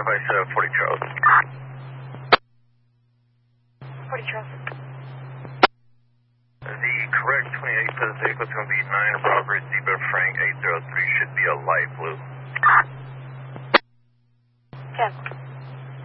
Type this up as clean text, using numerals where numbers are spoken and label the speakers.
Speaker 1: advice 40 Charles.
Speaker 2: 40 Charles.
Speaker 1: The correct 28 for the vehicle is going to be 9 Robert Zebra Frank 803, should be a light blue.